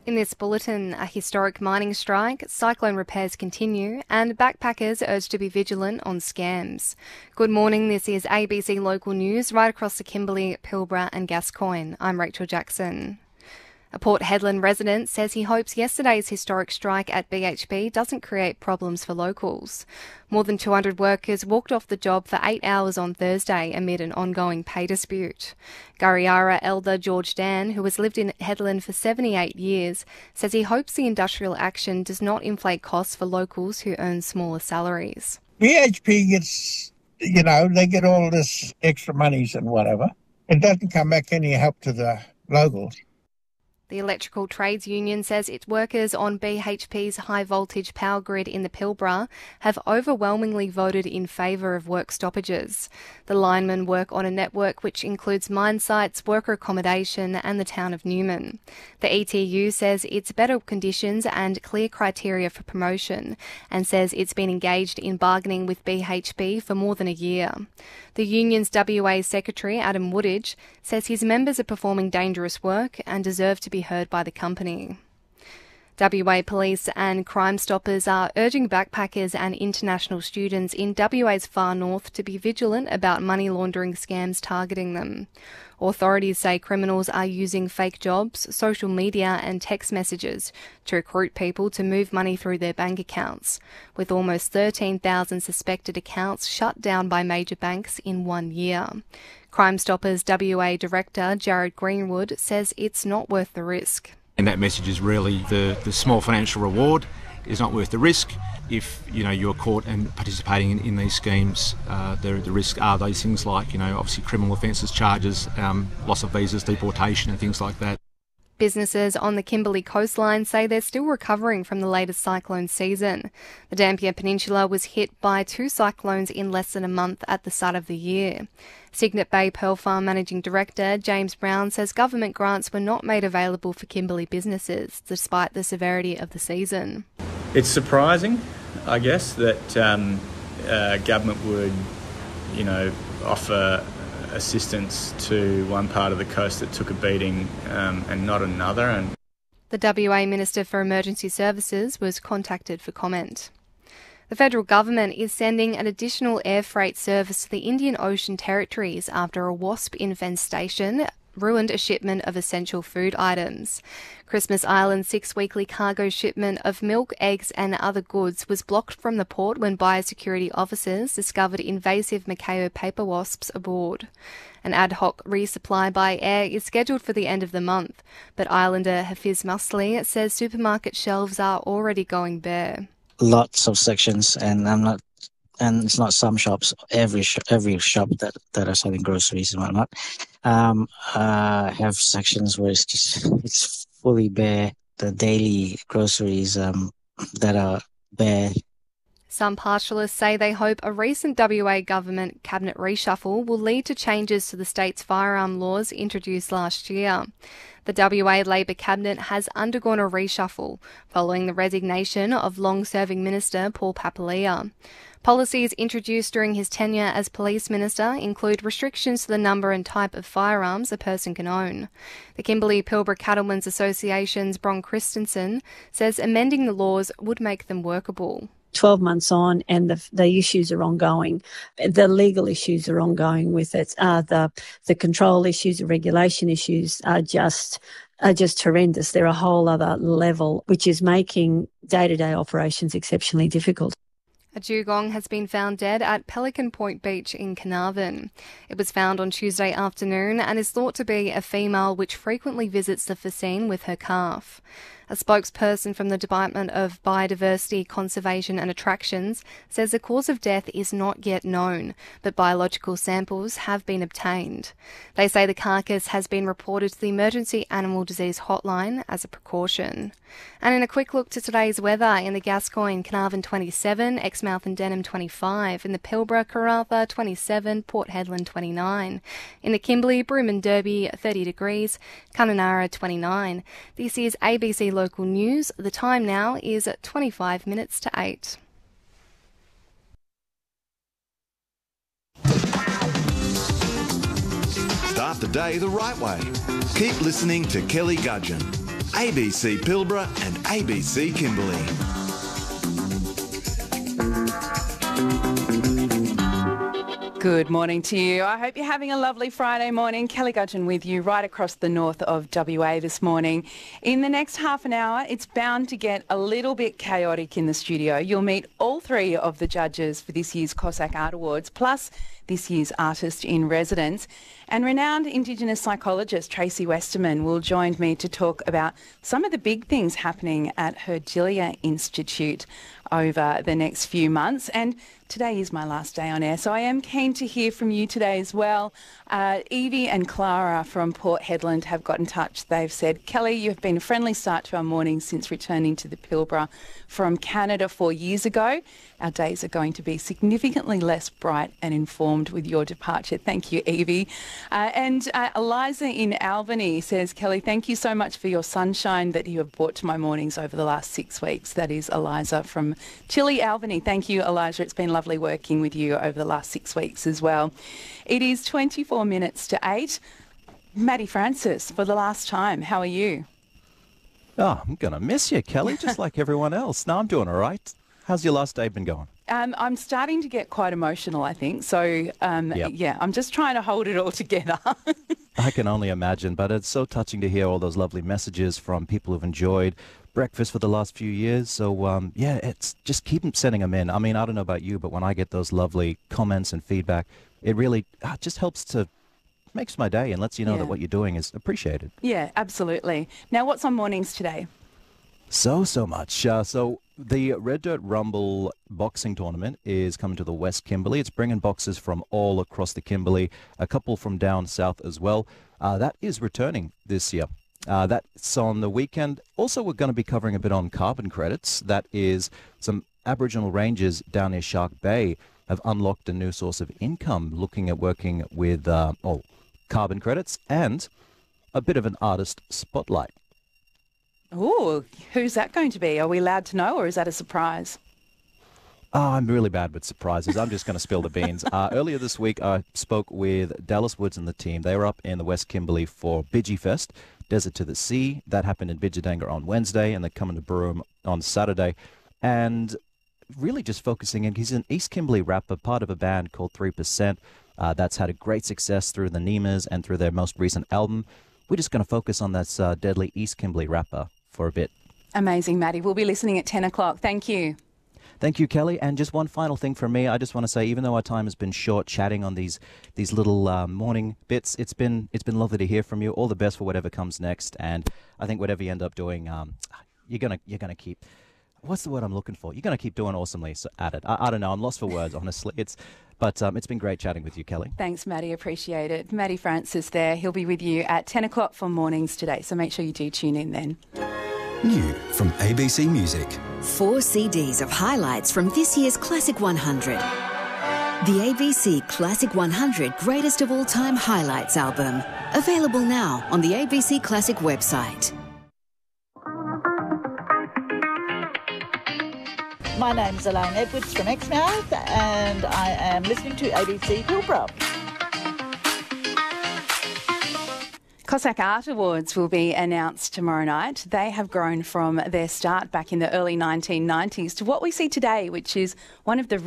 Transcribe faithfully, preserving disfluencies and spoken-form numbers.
In this bulletin, a historic mining strike, cyclone repairs continue, and backpackers urged to be vigilant on scams. Good morning, this is A B C Local News right across the Kimberley, Pilbara and Gascoyne. I'm Rachel Jackson. A Port Hedland resident says he hopes yesterday's historic strike at B H P doesn't create problems for locals. More than two hundred workers walked off the job for eight hours on Thursday amid an ongoing pay dispute. Gurriara elder George Dan, who has lived in Hedland for seventy-eight years, says he hopes the industrial action does not inflate costs for locals who earn smaller salaries. B H P gets, you know, they get all this extra monies and whatever. It doesn't come back any help to the locals. The Electrical Trades Union says its workers on B H P's high-voltage power grid in the Pilbara have overwhelmingly voted in favour of work stoppages. The linemen work on a network which includes mine sites, worker accommodation and the town of Newman. The E T U says it's better conditions and clear criteria for promotion and says it's been engaged in bargaining with B H P for more than a year. The union's W A Secretary, Adam Woodage, says his members are performing dangerous work and deserve to be heard by the company. W A Police and Crime Stoppers are urging backpackers and international students in W A's far north to be vigilant about money laundering scams targeting them. Authorities say criminals are using fake jobs, social media and text messages to recruit people to move money through their bank accounts, with almost thirteen thousand suspected accounts shut down by major banks in one year. Crime Stoppers W A Director Jared Greenwood says it's not worth the risk. And that message is really the, the small financial reward is not worth the risk. If you know you're caught and participating in, in these schemes, uh, the, the risks are those things like you know obviously criminal offences, charges, um, loss of visas, deportation, and things like that. Businesses on the Kimberley coastline say they're still recovering from the latest cyclone season. The Dampier Peninsula was hit by two cyclones in less than a month at the start of the year. Cygnet Bay Pearl Farm Managing Director James Brown says government grants were not made available for Kimberley businesses despite the severity of the season. It's surprising, I guess, that um, uh, government would, you know, offer assistance to one part of the coast that took a beating um, and not another. And the W A Minister for Emergency Services was contacted for comment. The federal government is sending an additional air freight service to the Indian Ocean territories after a wasp infestation ruined a shipment of essential food items. Christmas Island's six-weekly cargo shipment of milk, eggs and other goods was blocked from the port when biosecurity officers discovered invasive Macayo paper wasps aboard. An ad hoc resupply by air is scheduled for the end of the month, but Islander Hafiz Musli says supermarket shelves are already going bare. Lots of sections, and I'm not And it's not some shops, every sh- every shop that, that are selling groceries and whatnot, um, uh, have sections where it's just, it's fully bare. The daily groceries um, that are bare. Some partialists say they hope a recent W A government cabinet reshuffle will lead to changes to the state's firearm laws introduced last year. The W A Labor cabinet has undergone a reshuffle following the resignation of long-serving Minister Paul Papalia. Policies introduced during his tenure as Police Minister include restrictions to the number and type of firearms a person can own. The Kimberley Pilbara Cattlemen's Association's Bron Christensen says amending the laws would make them workable. twelve months on and the the issues are ongoing. The legal issues are ongoing with it. Uh, the the control issues, the regulation issues are just are just horrendous. They're a whole other level, which is making day-to-day operations exceptionally difficult. A dugong has been found dead at Pelican Point Beach in Carnarvon. It was found on Tuesday afternoon and is thought to be a female which frequently visits the Facine with her calf. A spokesperson from the Department of Biodiversity, Conservation and Attractions says the cause of death is not yet known, but biological samples have been obtained. They say the carcass has been reported to the Emergency Animal Disease Hotline as a precaution. And in a quick look to today's weather, in the Gascoyne, Carnarvon twenty-seven, Exmouth and Denham twenty-five, in the Pilbara, Karratha twenty-seven, Port Hedland twenty-nine, in the Kimberley, Broome and Derby thirty degrees, Kununurra twenty-nine. This is A B C Local News. The time now is twenty-five minutes to eight. Start start the day the right way. Keep listening to Kelly Gudgeon, A B C Pilbara and A B C Kimberley. Good morning to you. I hope you're having a lovely Friday morning. Kelly Gudgeon with you right across the north of W A this morning. In the next half an hour, it's bound to get a little bit chaotic in the studio. You'll meet all three of the judges for this year's Cossack Art Awards, plus this year's Artist in Residence. And renowned Indigenous psychologist Tracy Westerman will join me to talk about some of the big things happening at Hergilia Institute over the next few months. And today is my last day on air, so I am keen to hear from you today as well. Uh, Evie and Clara from Port Hedland have got in touch. They've said, Kelly, you've been a friendly start to our mornings since returning to the Pilbara from Canada four years ago. Our days are going to be significantly less bright and informed with your departure. Thank you, Evie. Uh, and uh, Eliza in Albany says, Kelly, thank you so much for your sunshine that you have brought to my mornings over the last six weeks. That is Eliza from Chile, Albany. Thank you, Eliza. It's been lovely working with you over the last six weeks as well. It is twenty-four minutes to eight. Maddie Francis, for the last time, how are you? Oh, I'm going to miss you, Kelly, just like everyone else. No, I'm doing all right. How's your last day been going? Um, I'm starting to get quite emotional, I think. So, um, yep. yeah, I'm just trying to hold it all together. I can only imagine, but it's so touching to hear all those lovely messages from people who've enjoyed breakfast for the last few years. So, um, yeah, it's just keep sending them in. I mean, I don't know about you, but when I get those lovely comments and feedback, it really uh, just helps to makes my day and lets you know yeah. that what you're doing is appreciated. Yeah, absolutely. Now, what's on mornings today? So, so much. Uh, so the Red Dirt Rumble boxing tournament is coming to the West Kimberley. It's bringing boxers from all across the Kimberley, a couple from down south as well. Uh, that is returning this year. Uh, that's on the weekend. Also, we're going to be covering a bit on carbon credits. That is some Aboriginal rangers down near Shark Bay have unlocked a new source of income looking at working with uh, oh, carbon credits and a bit of an artist spotlight. Oh, who's that going to be? Are we allowed to know, or is that a surprise? Oh, I'm really bad with surprises. I'm just going to spill the beans. Uh, earlier this week, I spoke with Dallas Woods and the team. They were up in the West Kimberley for Bidgie Fest, Desert to the Sea. That happened in Bidjadanga on Wednesday, and they're coming to Broome on Saturday. And really just focusing in, he's an East Kimberley rapper, part of a band called three percent. Uh, that's had a great success through the Nemas and through their most recent album. We're just going to focus on this uh, deadly East Kimberley rapper for a bit. Amazing, Maddie. We'll be listening at ten o'clock. Thank you. Thank you, Kelly. And just one final thing from me. I just want to say, even though our time has been short chatting on these these little uh, morning bits, it's been it's been lovely to hear from you. All the best for whatever comes next. And I think whatever you end up doing, um, you're gonna you're gonna keep. What's the word I'm looking for? You're gonna keep doing awesomely at it. I, I don't know. I'm lost for words, honestly. It's. But um, it's been great chatting with you, Kelly. Thanks, Maddie. Appreciate it. Maddie Francis there. He'll be with you at ten o'clock for mornings today, so make sure you do tune in then. New from A B C Music. Four C Ds of highlights from this year's Classic one hundred. The A B C Classic one hundred Greatest of All Time Highlights album. Available now on the A B C Classic website. My name's Elaine Edwards from Exmouth and I am listening to A B C Pilbara. Cossack Art Awards will be announced tomorrow night. They have grown from their start back in the early nineteen nineties to what we see today, which is one of the